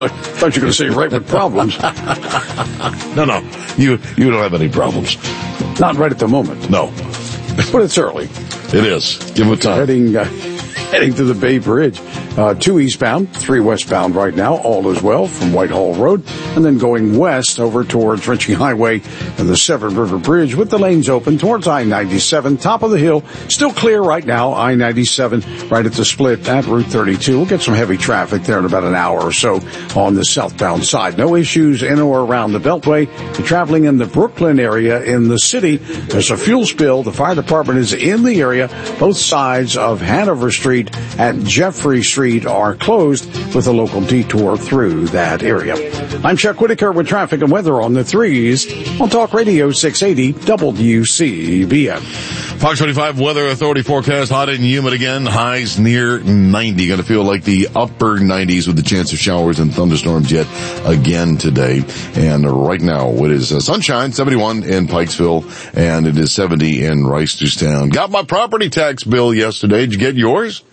I thought you were going to say right with problems. No, you don't have any problems. Not right at the moment. No. But it's early. It is. Give it time. Heading to the Bay Bridge. 2 eastbound, 3 westbound right now. All is well from Whitehall Road. And then going west over towards Ritchie Highway and the Severn River Bridge with the lanes open towards I-97. Top of the hill. Still clear right now. I-97 right at the split at Route 32. We'll get some heavy traffic there in about an hour or so on the southbound side. No issues in or around the Beltway. You're traveling in the Brooklyn area in the city. There's a fuel spill. The fire department is in the area. Both sides of Hanover Street and Jeffrey Street are closed with a local detour through that area. I'm Chuck Whitaker with traffic and weather on the 3s on Talk Radio 680 WCBM. Fox 25 Weather Authority forecast, hot and humid again, highs near 90. Going to feel like the upper 90s with the chance of showers and thunderstorms yet again today. And right now it is sunshine, 71 in Pikesville, and it is 70 in Reisterstown. Got my property tax bill yesterday. Did you get yours?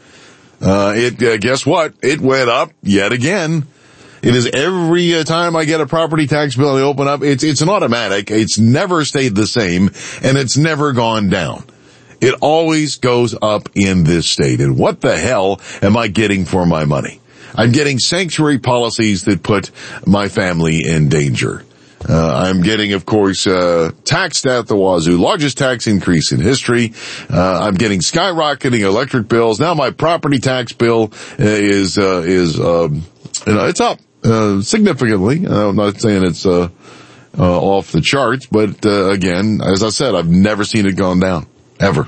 Guess what? It went up yet again. It is every time I get a property tax bill, I open up, it's an automatic. It's never stayed the same, and it's never gone down. It always goes up in this state. And what the hell am I getting for my money? I'm getting sanctuary policies that put my family in danger. I'm getting, of course, taxed at the wazoo, largest tax increase in history. I'm getting skyrocketing electric bills. Now my property tax bill is it's up, significantly. I'm not saying it's, off the charts, but, again, as I said, I've never seen it gone down, ever.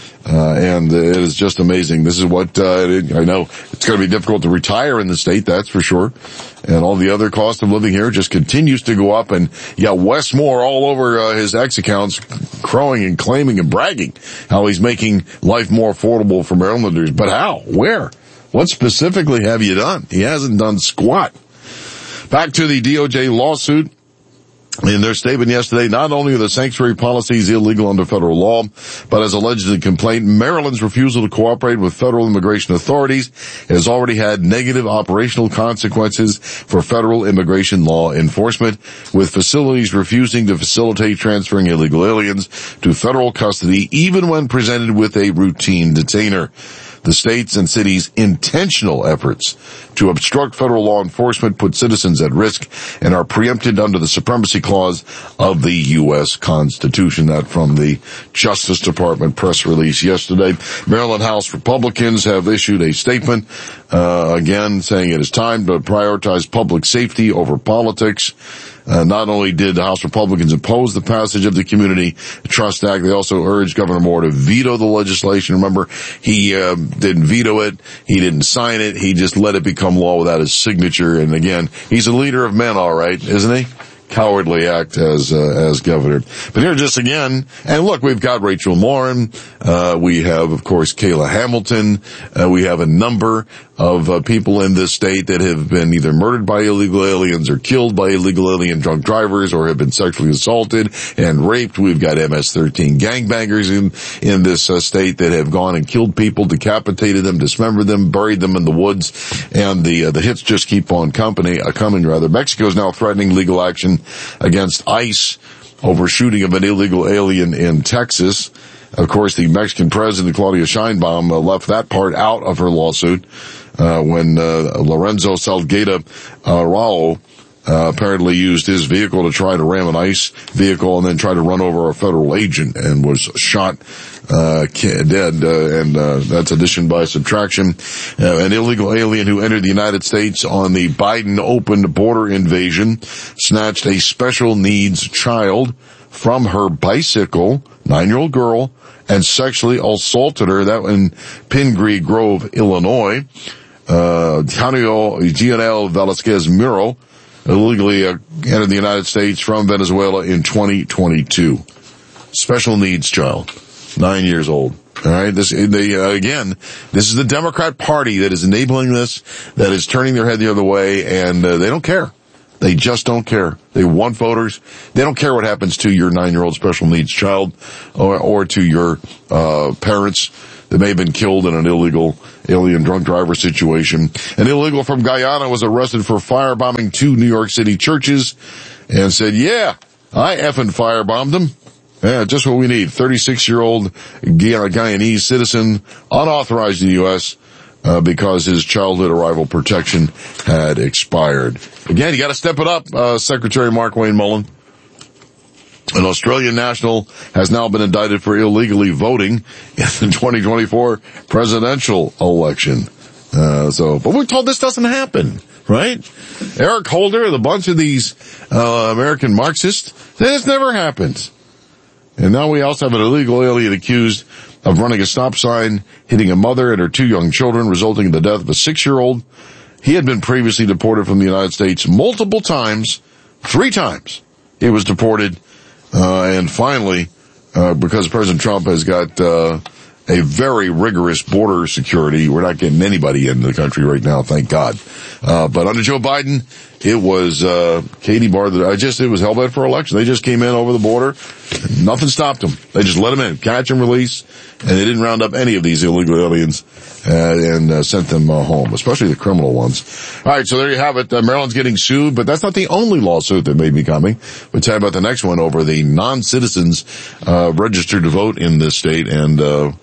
And it is just amazing. This is what, I know it's going to be difficult to retire in the state, that's for sure. And all the other cost of living here just continues to go up. And you got Wes Moore all over, his X accounts crowing and claiming and bragging how he's making life more affordable for Marylanders. But how? Where? What specifically have you done? He hasn't done squat. Back to the DOJ lawsuit. In their statement yesterday, not only are the sanctuary policies illegal under federal law, but as alleged in the complaint, Maryland's refusal to cooperate with federal immigration authorities has already had negative operational consequences for federal immigration law enforcement, with facilities refusing to facilitate transferring illegal aliens to federal custody even when presented with a routine detainer. The state's and city's intentional efforts to obstruct federal law enforcement put citizens at risk and are preempted under the Supremacy Clause of the U.S. Constitution. That from the Justice Department press release yesterday. Maryland House Republicans have issued a statement, again saying it is time to prioritize public safety over politics. Not only did the House Republicans oppose the passage of the Community Trust Act, they also urged Governor Moore to veto the legislation. Remember, he didn't veto it. He didn't sign it. He just let it become law without his signature. And again, he's a leader of men, all right, isn't he? Cowardly act as governor. But here just again, and look, we've got Rachel Morin, we have, of course, Kayla Hamilton, we have a number of people in this state that have been either murdered by illegal aliens or killed by illegal alien drunk drivers or have been sexually assaulted and raped. We've got MS-13 gangbangers in this state that have gone and killed people, decapitated them, dismembered them, buried them in the woods, and the hits just keep on coming. Mexico is now threatening legal action against ICE over shooting of an illegal alien in Texas. Of course, the Mexican president, Claudia Sheinbaum, left that part out of her lawsuit when Lorenzo Salgado Araujo apparently used his vehicle to try to ram an ICE vehicle and then try to run over a federal agent and was shot dead, and that's addition by subtraction. An illegal alien who entered the United States on the Biden open border invasion snatched a special needs child from her bicycle, 9-year-old girl, and sexually assaulted her. That in Pingree Grove, Illinois. Gionel Velasquez Muro illegally entered the United States from Venezuela in 2022. Special needs child, 9 years old. All right, this is the Democrat Party that is enabling this, that is turning their head the other way, and they don't care. They just don't care. They want voters. They don't care what happens to your 9-year-old special needs child or to your parents that may have been killed in an illegal alien drunk driver situation. An illegal from Guyana was arrested for firebombing 2 New York City churches and said, yeah, I effing firebombed them. Yeah, just what we need. 36-year-old Guyanese citizen, unauthorized in the U.S., because his childhood arrival protection had expired. Again, you got to step it up, Secretary Mark Wayne Mullen. An Australian national has now been indicted for illegally voting in the 2024 presidential election. But we're told this doesn't happen, right? Eric Holder and a bunch of these American Marxists, this never happens. And now we also have an illegal alien accused of running a stop sign, hitting a mother and her 2 young children, resulting in the death of a 6-year-old. He had been previously deported from the United States multiple times, 3 times. He was deported, and finally, because President Trump has got a very rigorous border security, we're not getting anybody into the country right now, thank God. But under Joe Biden, it was Katie Barr. It was held out for election. They just came in over the border. Nothing stopped them. They just let them in, catch and release, and they didn't round up any of these illegal aliens and sent them home, especially the criminal ones. All right, so there you have it. Maryland's getting sued, but that's not the only lawsuit that may be coming. We'll tell you about the next one over the non-citizens registered to vote in this state, and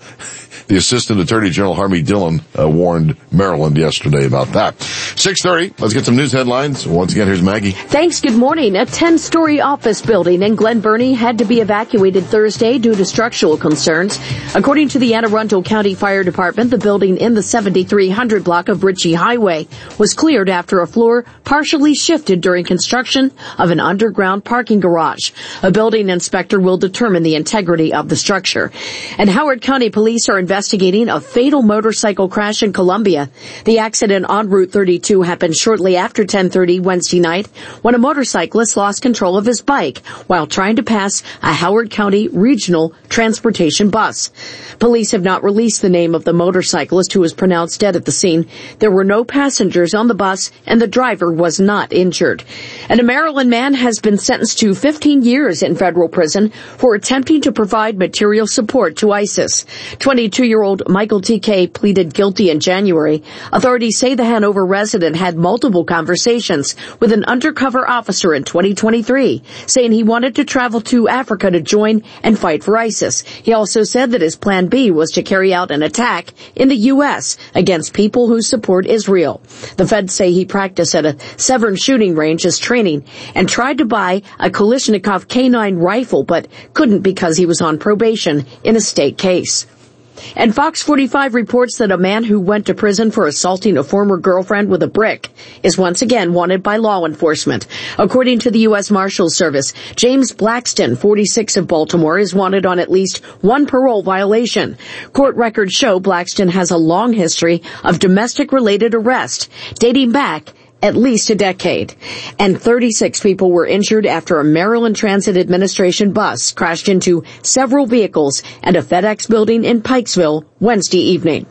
the Assistant Attorney General Harvey Dillon warned Maryland yesterday about that. 6:30. Let's get some news headlines. Once again, here's Maggie. Thanks. Good morning. A 10-story office building in Glen Burnie had to be evacuated Thursday due to structural concerns. According to the Anne Arundel County Fire Department, the building in the 7300 block of Ritchie Highway was cleared after a floor partially shifted during construction of an underground parking garage. A building inspector will determine the integrity of the structure. And Howard County Police are investigating a fatal motorcycle crash in Columbia. The accident on Route 32 happened shortly after 10:30 Wednesday night when a motorcyclist lost control of his bike while trying to pass a Howard County regional transportation bus. Police have not released the name of the motorcyclist who was pronounced dead at the scene. There were no passengers on the bus and the driver was not injured. And a Maryland man has been sentenced to 15 years in federal prison for attempting to provide material support to ISIS. 22-year-old Michael T.K. pleaded guilty in January. Authorities say the Hanover resident had multiple conversations with an undercover officer in 2023, saying he wanted to travel to Africa to join and fight for ISIS. He also said that his plan B was to carry out an attack in the U.S. against people who support Israel. The feds say he practiced at a Severn shooting range as training and tried to buy a Kalashnikov K9 rifle, but couldn't because he was on probation in a state case. And Fox 45 reports that a man who went to prison for assaulting a former girlfriend with a brick is once again wanted by law enforcement. According to the U.S. Marshals Service, James Blackston, 46 of Baltimore, is wanted on at least one parole violation. Court records show Blackston has a long history of domestic-related arrest dating back at least a decade. And 36 people were injured after a Maryland Transit Administration bus crashed into several vehicles and a FedEx building in Pikesville Wednesday evening.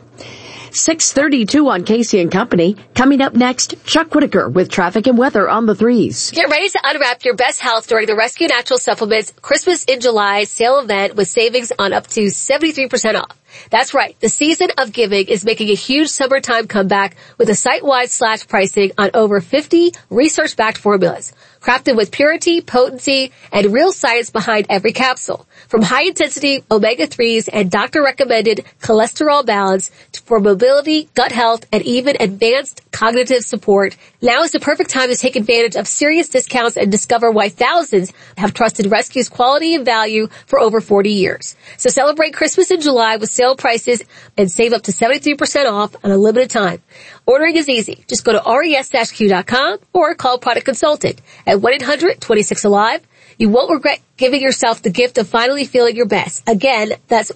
6:32 on Casey and Company. Coming up next, Chuck Whitaker with traffic and weather on the threes. Get ready to unwrap your best health during the Rescue Natural Supplements Christmas in July sale event with savings on up to 73% off. That's right. The season of giving is making a huge summertime comeback with a site-wide slash pricing on over 50 research-backed formulas, crafted with purity, potency, and real science behind every capsule. From high-intensity omega-3s and doctor-recommended cholesterol balance for mobility, gut health, and even advanced cognitive support, now is the perfect time to take advantage of serious discounts and discover why thousands have trusted Rescue's quality and value for over 40 years. So celebrate Christmas in July with sale prices and save up to 73% off on a limited time. Ordering is easy. Just go to res-q.com or call Product Consultant at 1-800-26-ALIVE. You won't regret giving yourself the gift of finally feeling your best. Again, that's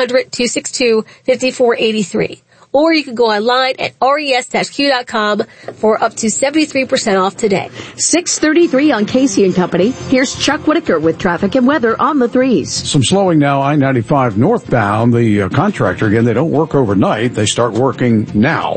1-800-262-5483. Or you can go online at res-q.com for up to 73% off today. 6:33 on Casey and Company. Here's Chuck Whitaker with traffic and weather on the threes. Some slowing now, I-95 northbound. The contractor, again, they don't work overnight. They start working now.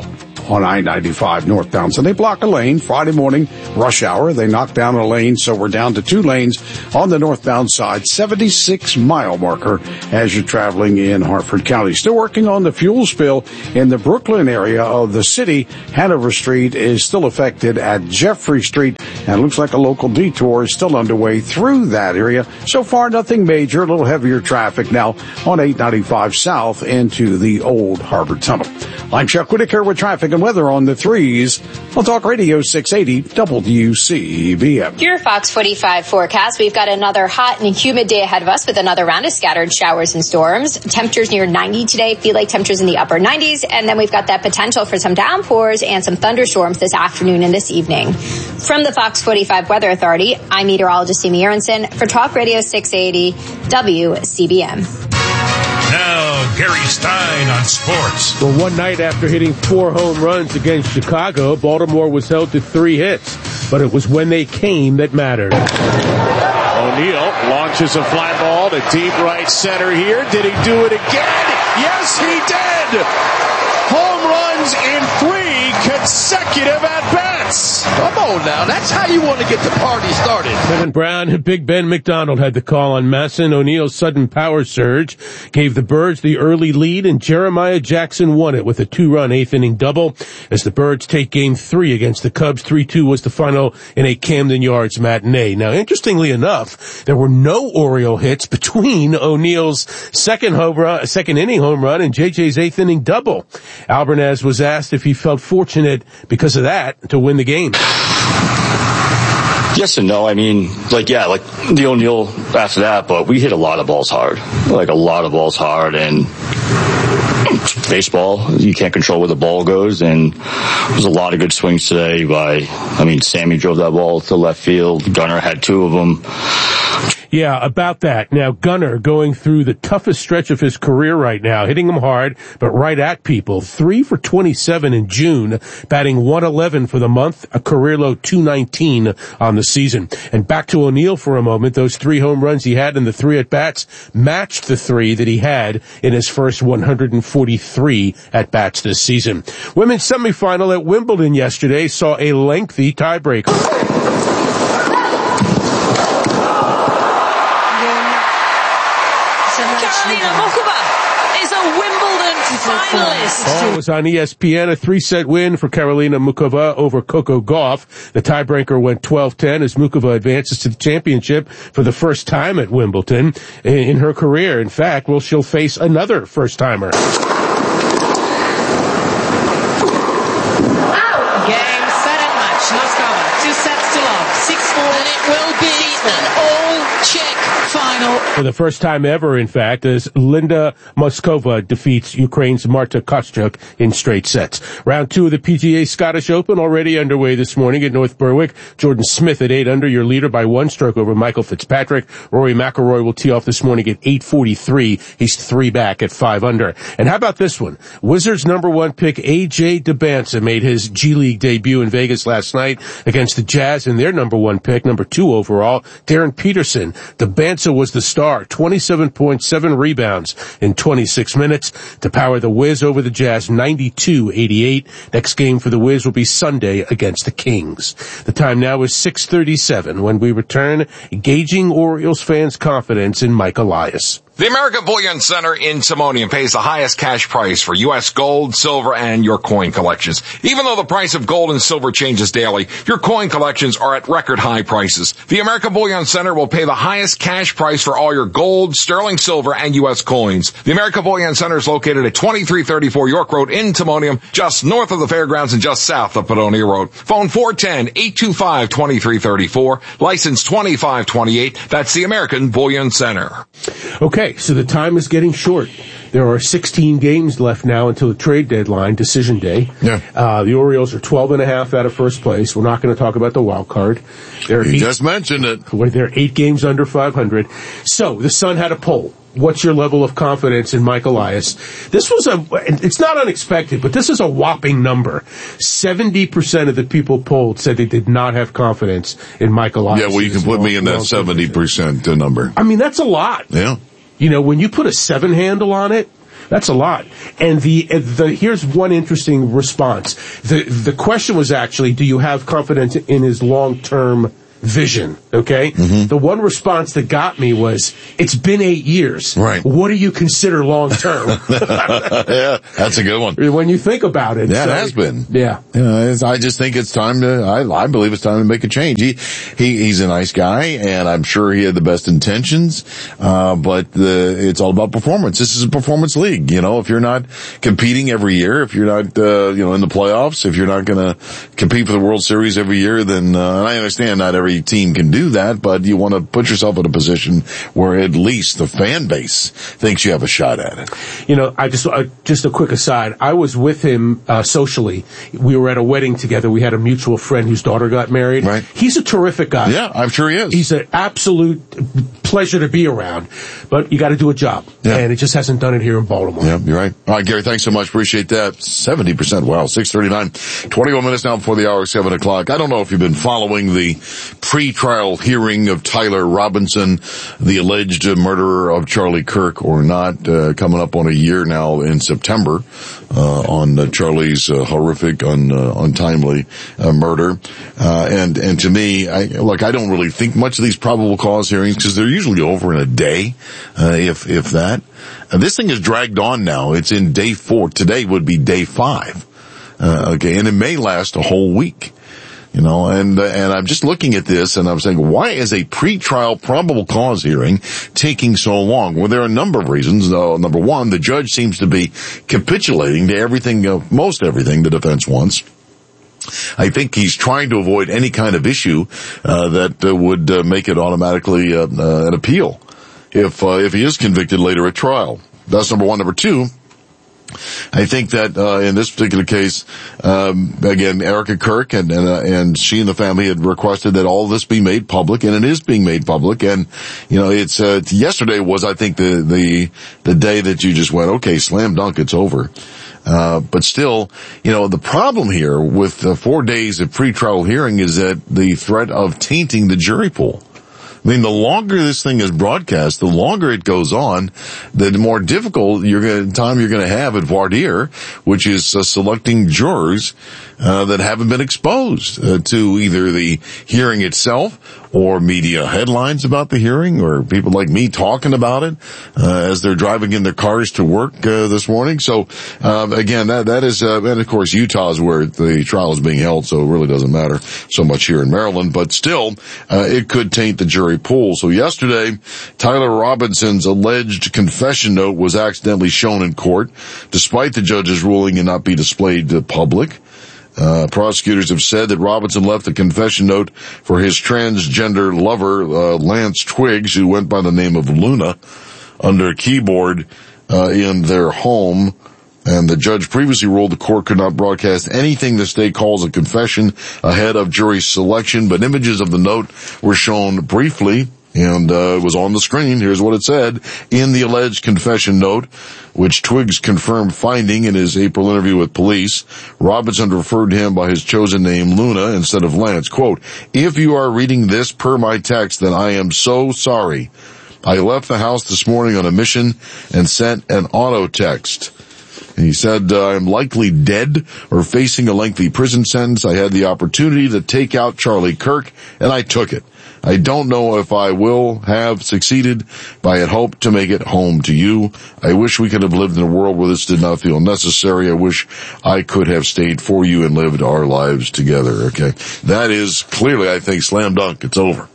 on I-95 northbound. So they block a lane Friday morning, rush hour. They knock down a lane, so we're down to 2 lanes on the northbound side, 76-mile marker as you're traveling in Harford County. Still working on the fuel spill in the Brooklyn area of the city. Hanover Street is still affected at Jeffrey Street, and it looks like a local detour is still underway through that area. So far, nothing major, a little heavier traffic now on 895 south into the Old Harbor Tunnel. I'm Chuck Whitaker with traffic and weather on the 3s on Talk Radio 680 WCBM. Your Fox 45 forecast. We've got another hot and humid day ahead of us with another round of scattered showers and storms. Temperatures near 90 today. Feel like temperatures in the upper 90s. And then we've got that potential for some downpours and some thunderstorms this afternoon and this evening. From the Fox 45 Weather Authority, I'm meteorologist Amy Aronson for Talk Radio 680 WCBM. Now, Gary Stein on sports. Well, one night after hitting 4 home runs against Chicago, Baltimore was held to 3 hits, but it was when they came that mattered. O'Neill launches a fly ball to deep right center here. Did he do it again? Yes, he did! Home runs in 3 consecutive at-bats. Come on now, that's how you want to get the party started. Kevin Brown and Big Ben McDonald had the call on Masson. O'Neill's sudden power surge gave the Birds the early lead, and Jeremiah Jackson won it with a 2-run 8th-inning double as the Birds take Game 3 against the Cubs. 3-2 was the final in a Camden Yards matinee. Now, interestingly enough, there were no Oriole hits between O'Neill's second inning home run and JJ's 8th-inning double. Albernaz was asked if he felt fortunate because of that to win the game. Yes and no. I mean, like the O'Neill after that, but we hit a lot of balls hard. And baseball, you can't control where the ball goes, and there's a lot of good swings today Sammy drove that ball to left field. Gunnar had 2 of them. Yeah, about that. Now, Gunnar going through the toughest stretch of his career right now, hitting them hard, but right at people. 3 for 27 in June, batting 111 for the month, a career low 219 on the season. And back to O'Neill for a moment. Those 3 home runs he had in the 3 at-bats matched the 3 that he had in his first 143 at-bats this season. Women's semifinal at Wimbledon yesterday saw a lengthy tiebreaker. Karolina Muchova is a Wimbledon finalist. All was on ESPN, a 3-set win for Karolina Muchova over Coco Gauff. The tiebreaker went 12-10 as Muchova advances to the championship for the first time at Wimbledon in her career. In fact, she'll face another first-timer. Game, set and match. Moskova, 2 sets to love. 6-4. And it will be an all-Czech final. For the first time ever, in fact, as Linda Moskova defeats Ukraine's Marta Kostyuk in straight sets. Round 2 of the PGA Scottish Open already underway this morning at North Berwick. Jordan Smith at 8 under, your leader by 1 stroke over Michael Fitzpatrick. Rory McIlroy will tee off this morning at 8:43. He's 3 back at 5 under. And how about this one? Wizards number 1 pick AJ Debnza made his G League debut in Vegas last night against the Jazz, and their number 1 pick, number 2 overall, Darren Peterson. Debnza was the star, 27.7 rebounds in 26 minutes to power the Wiz over the Jazz 92-88. Next game for the Wiz will be Sunday against the Kings. The time now is 6:37 when we return, gauging Orioles fans' confidence in Mike Elias. The American Bullion Center in Timonium pays the highest cash price for U.S. gold, silver, and your coin collections. Even though the price of gold and silver changes daily, your coin collections are at record high prices. The American Bullion Center will pay the highest cash price for all your gold, sterling silver, and U.S. coins. The American Bullion Center is located at 2334 York Road in Timonium, just north of the fairgrounds and just south of Padonia Road. Phone 410-825-2334, license 2528. That's the American Bullion Center. Okay, so the time is getting short. There are 16 games left now until the trade deadline, decision day. Yeah. The Orioles are 12.5 out of first place. We're not going to talk about the wild card. You just mentioned it. They're 8 games under 500. So the Sun had a poll. What's your level of confidence in Mike Elias? This was it's not unexpected, but this is a whopping number. 70% of the people polled said they did not have confidence in Mike Elias. Yeah, well, you can put me in that 70% number. I mean, that's a lot. Yeah. You know, when you put a 7 handle on it, That's a lot. And here's one interesting response. The question was actually, do you have confidence in his long-term vision? Okay? Mm-hmm. The one response that got me was, it's been 8 years. Right. What do you consider long-term? Yeah, that's a good one. When you think about it. Yeah, it has been. Yeah. I just think it's time to, I believe it's time to make a change. He's a nice guy, and I'm sure he had the best intentions, but it's all about performance. This is a performance league. If you're not competing every year, if you're not, in the playoffs, if you're not going to compete for the World Series every year, then, and I understand not every team can do that, but you want to put yourself in a position where at least the fan base thinks you have a shot at it. I just a quick aside. I was with him socially. We were at a wedding together. We had a mutual friend whose daughter got married. Right. He's a terrific guy. Yeah, I'm sure he is. He's an absolute pleasure to be around. But you got to do a job. Yeah. And it just hasn't done it here in Baltimore. Yeah, you're right. All right, Gary, thanks so much. Appreciate that. 70%. Wow, 6:39. 21 minutes now before the hour, 7 o'clock. I don't know if you've been following the pre-trial hearing of Tyler Robinson, the alleged murderer of Charlie Kirk, or not, coming up on a year now in September, on Charlie's horrific, untimely murder. And to me, I don't really think much of these probable cause hearings because they're usually over in a day, if that. This thing is dragged on now. It's in day 4. Today would be day 5. And it may last a whole week. And I'm just looking at this and I'm saying, why is a pretrial probable cause hearing taking so long? Well, there are a number of reasons. Number one, the judge seems to be capitulating to everything, most everything the defense wants. I think he's trying to avoid any kind of issue, that would make it automatically, an appeal if he is convicted later at trial. That's number one. Number two, I think that in this particular case, again, Erica Kirk and she and the family had requested that all this be made public, and it is being made public. And it's yesterday was, I think, the day that you just went, okay, slam dunk, it's over. But still, the problem here with 4 days of pretrial hearing is that the threat of tainting the jury pool. I mean, the longer this thing is broadcast, the longer it goes on, the more difficult time you're going to have at voir dire, which is selecting jurors that haven't been exposed to either the hearing itself or media headlines about the hearing, or people like me talking about it as they're driving in their cars to work this morning. So again, that is, and of course Utah is where the trial is being held, so it really doesn't matter so much here in Maryland. But still, it could taint the jury pool. So yesterday, Tyler Robinson's alleged confession note was accidentally shown in court, despite the judge's ruling it not be displayed to public. Prosecutors have said that Robinson left the confession note for his transgender lover, Lance Twiggs, who went by the name of Luna, under a keyboard in their home. And the judge previously ruled the court could not broadcast anything the state calls a confession ahead of jury selection, but images of the note were shown briefly, and it was on the screen. Here's what it said. In the alleged confession note, which Twiggs confirmed finding in his April interview with police, Robinson referred to him by his chosen name, Luna, instead of Lance. Quote, "If you are reading this per my text, then I am so sorry. I left the house this morning on a mission and sent an auto text." And he said, "I'm likely dead or facing a lengthy prison sentence. I had the opportunity to take out Charlie Kirk, and I took it. I don't know if I will have succeeded, but I had hoped to make it home to you. I wish we could have lived in a world where this did not feel necessary. I wish I could have stayed for you and lived our lives together." Okay. That is clearly, I think, slam dunk. It's over.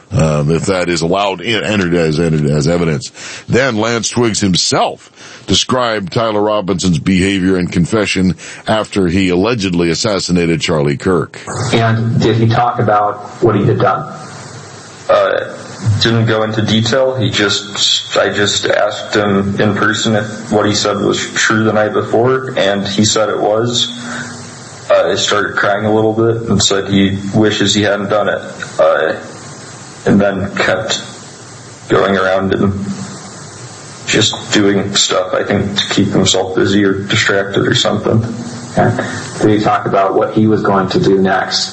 If that is allowed, entered as evidence. Then Lance Twiggs himself described Tyler Robinson's behavior and confession after he allegedly assassinated Charlie Kirk. And did he talk about what he had done? Didn't go into detail. I just asked him in person if what he said was true the night before, and he said it was. He started crying a little bit and said he wishes he hadn't done it. And then kept going around and just doing stuff, I think, to keep himself busy or distracted or something. Okay. Did he talk about what he was going to do next?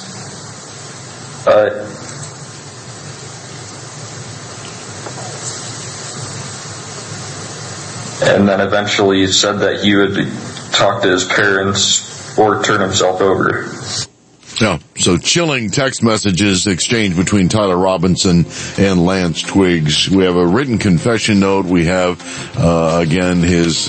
and then eventually said that he would talk to his parents or turn himself over. Yeah, so chilling text messages exchanged between Tyler Robinson and Lance Twiggs. We have a written confession note. We have, again, his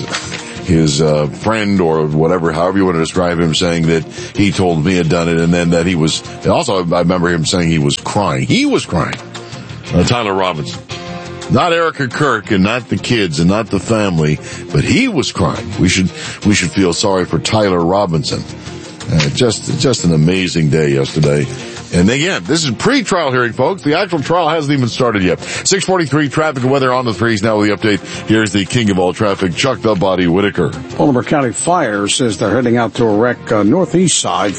friend or whatever, however you want to describe him, saying that he told me had done it, and then that he was, also I remember him saying he was crying. He was crying. Tyler Robinson. Not Erica Kirk and not the kids and not the family, but he was crying. We should feel sorry for Tyler Robinson. Just an amazing day yesterday. And again, this is pre-trial hearing, folks. The actual trial hasn't even started yet. 6:43 traffic and weather on the threes. Now with the update, here's the king of all traffic, Chuck the Body Whitaker. Baltimore County Fire says they're heading out to a wreck northeast side,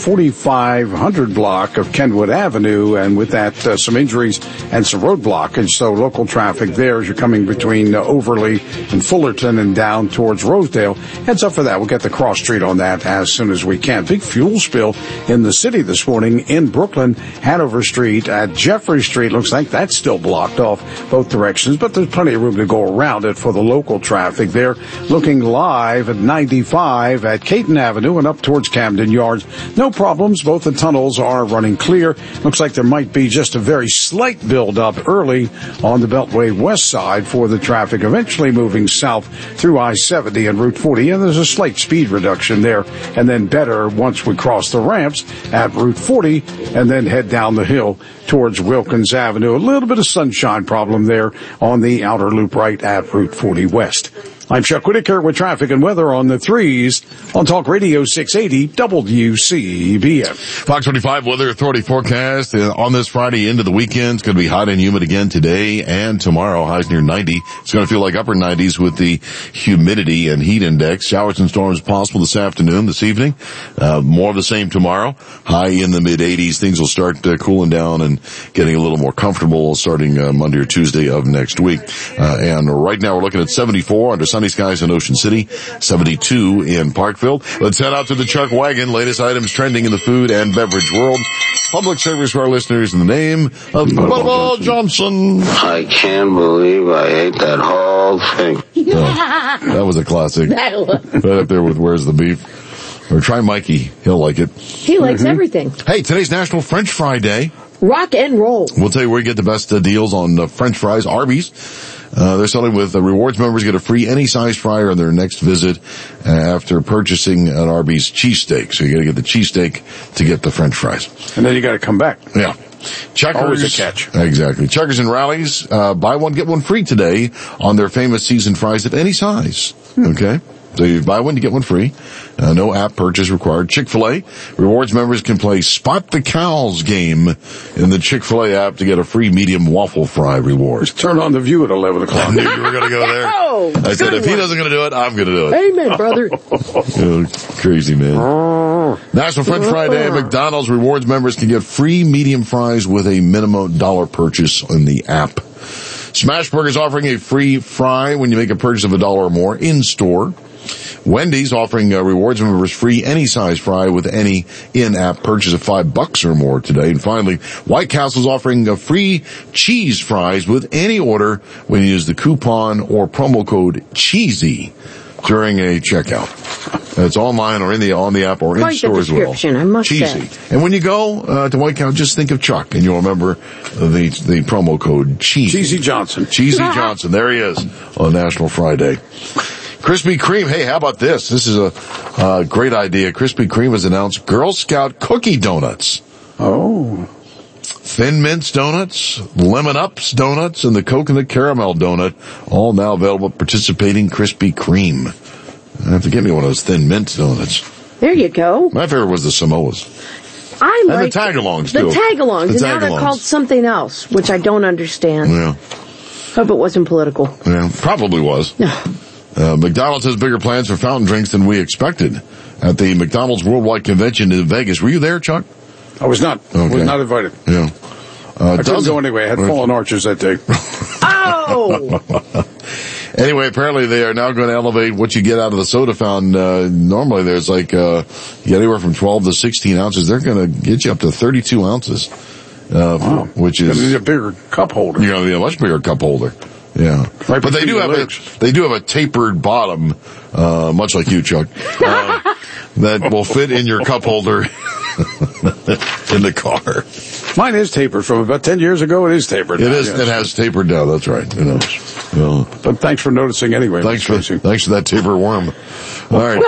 4500 block of Kenwood Avenue, and with that, some injuries and some road blockage. So local traffic there as you're coming between Overly and Fullerton and down towards Rosedale. Heads up for that. We'll get the cross street on that as soon as we can. Big fuel spill in the city this morning in Brooklyn. Hanover Street at Jeffrey Street. Looks like that's still blocked off both directions, but there's plenty of room to go around it for the local traffic there. Looking live at 95 at Caton Avenue and up towards Camden Yards. No problems. Both the tunnels are running clear. Looks like there might be just a very slight build-up early on the Beltway west side for the traffic, eventually moving south through I-70 and Route 40, and there's a slight speed reduction there, and then better once we cross the ramps at Route 40, and then head down the hill towards Wilkins Avenue. A little bit of sunshine problem there on the outer loop right at Route 40 West. I'm Chuck Whitaker with traffic and weather on the threes on Talk Radio 680 WCBM. Fox 25 Weather Authority forecast on this Friday into the weekend. It's going to be hot and humid again today and tomorrow. Highs near 90. It's going to feel like upper 90s with the humidity and heat index. Showers and storms possible this afternoon, this evening. More of the same tomorrow. High in the mid 80s. Things will start cooling down and getting a little more comfortable starting Monday or Tuesday of next week. And right now we're looking at 74 under sunny skies in Ocean City, 72 in Parkville. Let's head out to the Chuck Wagon. Latest items trending in the food and beverage world. Public service for our listeners in the name of Bubba Johnson. I can't believe I ate that whole thing. That was a classic. Right up there with Where's the Beef? Or try Mikey. He'll like it. He likes everything. Hey, today's National French Fry Day. Rock and roll. We'll tell you where you get the best deals on French fries. Arby's. They're selling with rewards members get a free any size fryer on their next visit after purchasing an Arby's cheesesteak. So you got to get the cheesesteak to get the French fries. And then you got to come back. Yeah. Checkers. Always a catch. Exactly. Checkers and Rallies, buy one, get one free today on their famous seasoned fries of any size. Okay? So you buy one, you get one free. No app purchase required. Chick-fil-A. Rewards members can play Spot the Cows game in the Chick-fil-A app to get a free medium waffle fry reward. Just turn on the View at 11 o'clock. I knew you were going to go there. I said, if he doesn't going to do it, I'm going to do it. Amen, brother. Crazy, man. National French Fry Day at McDonald's. Rewards members can get free medium fries with a minimum dollar purchase in the app. Smashburger is offering a free fry when you make a purchase of $1 or more in-store. Wendy's offering rewards members free any size fry with any in-app purchase of $5 or more today. And finally, White Castle's offering free cheese fries with any order when you use the coupon or promo code CHEESY during a checkout. It's online or on the app or in store as well. I must Cheesy. say. And when you go to White Castle, just think of Chuck, and you'll remember the promo code CHEESY. Cheesy Johnson. Cheesy Johnson. There he is on National Fry Day. Krispy Kreme. Hey, how about this? This is a great idea. Krispy Kreme has announced Girl Scout cookie donuts. Oh. Thin Mints donuts, Lemon Ups donuts, and the Coconut Caramel donut, all now available at participating Krispy Kreme. I have to get me one of those Thin Mint donuts. There you go. My favorite was the Samoas. I like and the Tagalongs, too. The Tagalongs. And now they're called something else, which I don't understand. Yeah. Hope it wasn't political. Yeah, probably was. McDonald's has bigger plans for fountain drinks than we expected at the McDonald's Worldwide Convention in Vegas. Were you there, Chuck? I was not. Okay. I was not invited. Yeah. I couldn't go anyway. I had fallen arches that day. Oh! Anyway, apparently they are now going to elevate what you get out of the soda fountain. Normally there's like, you get anywhere from 12 to 16 ounces. They're going to get you up to 32 ounces. Wow. Which is a bigger cup holder. You're going to be a much bigger cup holder. Yeah. Right, but they do have a tapered bottom, much like you, Chuck, that will fit in your cup holder in the car. Mine is tapered from about 10 years ago. It is tapered. It has tapered down. That's right. But thanks for noticing anyway. Thanks for that taper worm. All right.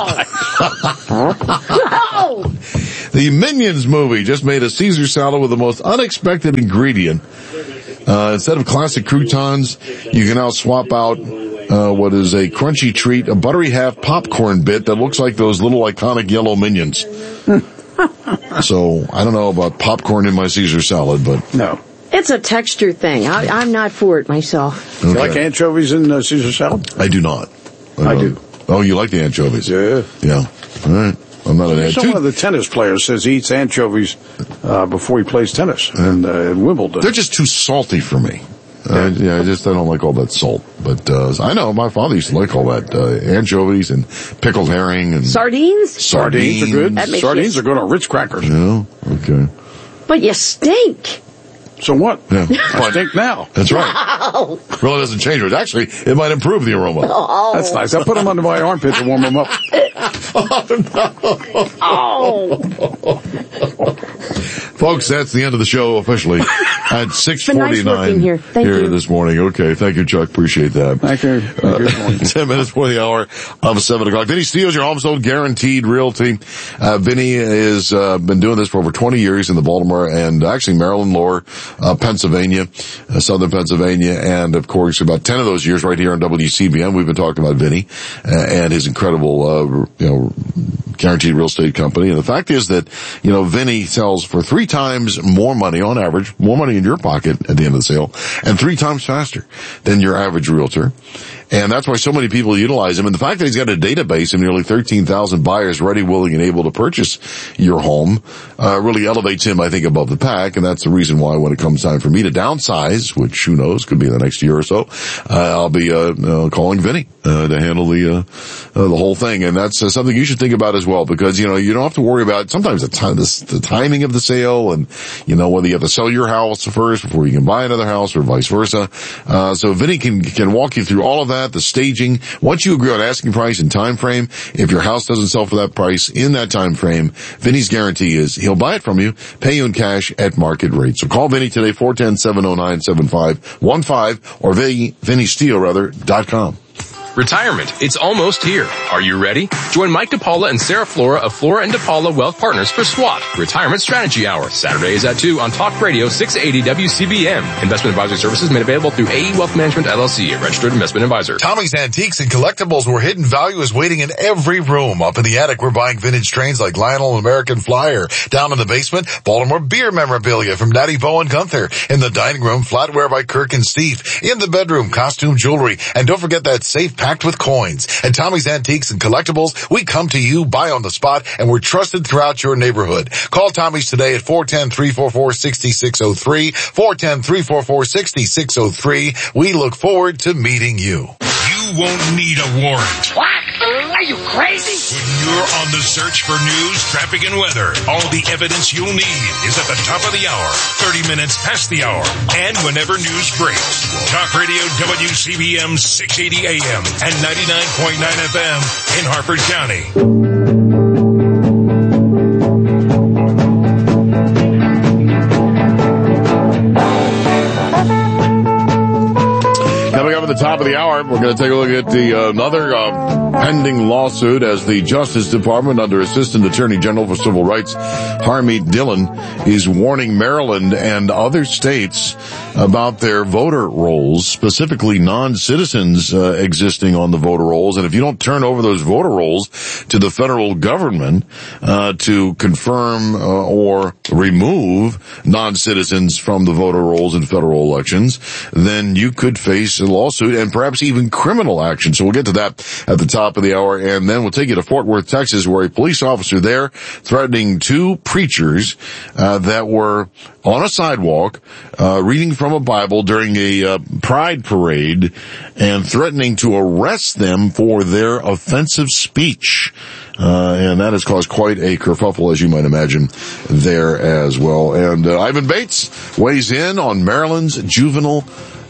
No. The Minions movie just made a Caesar salad with the most unexpected ingredient. Instead of classic croutons, you can now swap out what is a crunchy treat, a buttery half popcorn bit that looks like those little iconic yellow Minions. So I don't know about popcorn in my Caesar salad, but no, it's a texture thing. I'm not for it myself. Okay. You like anchovies in Caesar salad? I do not. I do. Oh, you like the anchovies? Yeah. All right. I'm not an anchovy. One of the tennis players says he eats anchovies before he plays tennis in Wimbledon. They're just too salty for me. I don't like all that salt. But I know my father used to like all that anchovies and pickled herring and sardines. Sardines are good. Sardines are good on Ritz crackers. Yeah, okay. But you stink. So what? Yeah. I stink now. That's right. Wow. Really doesn't change it. Actually, it might improve the aroma. Oh. That's nice. I'll put them under my armpit to warm them up. Folks, that's the end of the show officially at 6:49 nice here. Thank you. this morning. Okay, thank you, Chuck. Appreciate that. Thank you. 10 minutes before the hour of 7 o'clock. Vinny Steele's your home sold guaranteed realty. Vinny has been doing this for over 20 years in the Baltimore and actually Maryland, Lower Pennsylvania, southern Pennsylvania, and of course about 10 of those years right here on WCBM. We've been talking about Vinny and his incredible, guaranteed real estate company. And the fact is that, Vinny sells for 3 times more money on average, more money in your pocket at the end of the sale, and 3 times faster than your average realtor. And that's why so many people utilize him. And the fact that he's got a database of nearly 13,000 buyers ready, willing, and able to purchase your home really elevates him, I think, above the pack. And that's the reason why when it comes time for me to downsize, which who knows, could be in the next year or so, I'll be calling Vinny to handle the whole thing. And that's something you should think about as well, because, you don't have to worry about sometimes the timing of the sale and, whether you have to sell your house first before you can buy another house or vice versa. So Vinny can walk you through all of that. The staging. Once you agree on asking price and time frame, if your house doesn't sell for that price in that time frame, Vinny's guarantee is he'll buy it from you, pay you in cash at market rate. So call Vinny today, 410-709-7515 or VinnySteele.com. Retirement. It's almost here. Are you ready? Join Mike DePaula and Sarah Flora of Flora and DePaula Wealth Partners for SWAT, Retirement Strategy Hour. Saturdays at 2 on Talk Radio 680 WCBM. Investment advisory services made available through AE Wealth Management LLC, a registered investment advisor. Tommy's Antiques and Collectibles, where hidden value is waiting in every room. Up in the attic, we're buying vintage trains like Lionel and American Flyer. Down in the basement, Baltimore beer memorabilia from Natty Bo and Gunther. In the dining room, flatware by Kirk and Steve. In the bedroom, costume jewelry. And don't forget that safe packed with coins. At Tommy's Antiques and Collectibles, we come to you, buy on the spot, and we're trusted throughout your neighborhood. Call Tommy's today at 410-344-6603, 410-344-6603. We look forward to meeting you. You won't need a warrant. What? Are you crazy? When you're on the search for news, traffic, and weather, all the evidence you'll need is at the top of the hour, 30 minutes past the hour, and whenever news breaks. Talk Radio WCBM 680 AM and 99.9 FM in Harford County. Coming up at the top of the hour, we're going to take a look at the another pending lawsuit as the Justice Department, under Assistant Attorney General for Civil Rights Harmeet Dillon, is warning Maryland and other states about their voter rolls, specifically non-citizens existing on the voter rolls. And if you don't turn over those voter rolls to the federal government to confirm or remove non-citizens from the voter rolls in federal elections, then you could face a lawsuit and perhaps even criminal action. So we'll get to that at the top of the hour, and then we'll take you to Fort Worth, Texas, where a police officer there threatening 2 preachers that were on a sidewalk reading from a Bible during a pride parade and threatening to arrest them for their offensive speech. And that has caused quite a kerfuffle, as you might imagine, there as well. And Ivan Bates weighs in on Maryland's juvenile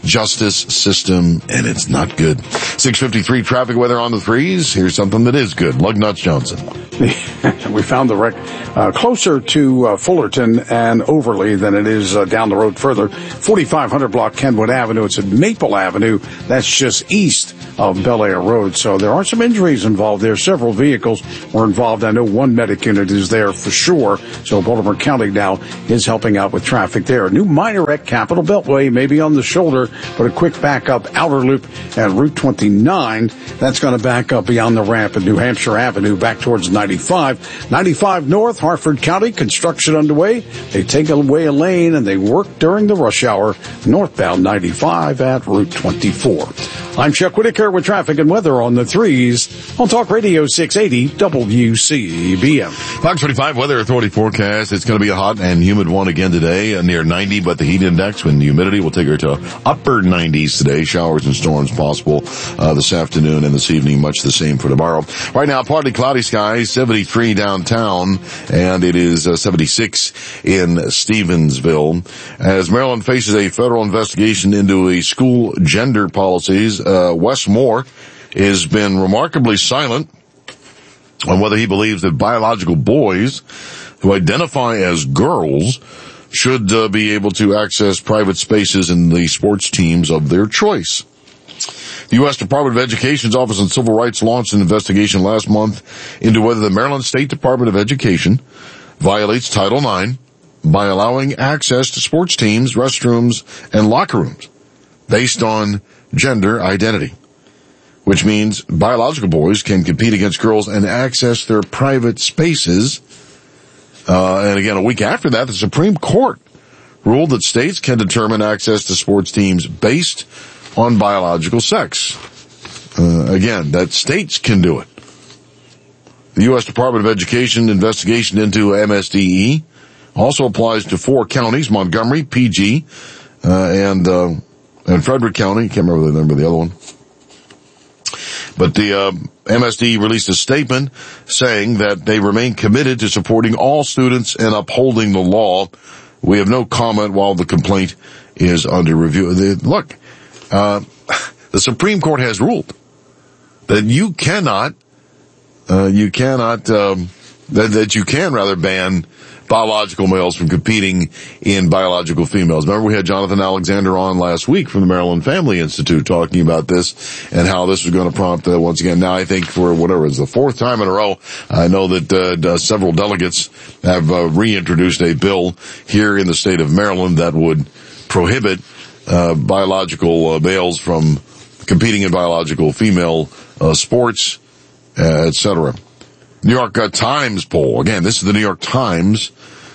justice system, and it's not good. 6:53 traffic weather on the threes. Here's something that is good. Lug Nuts Johnson. We found the wreck closer to Fullerton and Overley than it is down the road further. 4500 block Kenwood Avenue. It's at Maple Avenue. That's just east of Bel Air Road. So there are some injuries involved there. Several vehicles were involved. I know one medic unit is there for sure. So Baltimore County now is helping out with traffic there. A new minor wreck, Capitol Beltway, maybe on the shoulder, but a quick backup outer loop at Route 29. That's going to back up beyond the ramp at New Hampshire Avenue back towards 95. 95 North, Harford County, construction underway. They take away a lane and they work during the rush hour northbound 95 at Route 24. I'm Chuck Whitaker with traffic and weather on the threes on Talk Radio 680 WCBM. Fox 45 Weather Authority forecast. It's going to be a hot and humid one again today, near 90, but the heat index and humidity will take her to upper 90s today. Showers and storms possible this afternoon and this evening, much the same for tomorrow. Right now, partly cloudy skies, 73 downtown, and it is 76 in Stevensville. As Maryland faces a federal investigation into a school gender policies, Wes Moore has been remarkably silent on whether he believes that biological boys who identify as girls should be able to access private spaces in the sports teams of their choice. The U.S. Department of Education's Office on Civil Rights launched an investigation last month into whether the Maryland State Department of Education violates Title IX by allowing access to sports teams, restrooms, and locker rooms based on gender identity, which means biological boys can compete against girls and access their private spaces. And again, a week after that, the Supreme Court ruled that states can determine access to sports teams based on biological sex. Again, that states can do it. The U.S. Department of Education investigation into MSDE also applies to 4 counties, Montgomery, PG, and Frederick County. Can't remember the number of the other one. But the MSD released a statement saying that they remain committed to supporting all students and upholding the law. We have no comment while the complaint is under review. Look, the Supreme Court has ruled that you can ban biological males from competing in biological females. Remember, we had Jonathan Alexander on last week from the Maryland Family Institute talking about this and how this was going to prompt, once again, now I think for whatever is the 4th time in a row, I know that several delegates have reintroduced a bill here in the state of Maryland that would prohibit biological males from competing in biological female sports, etc. New York Times poll. Again, this is the New York Times.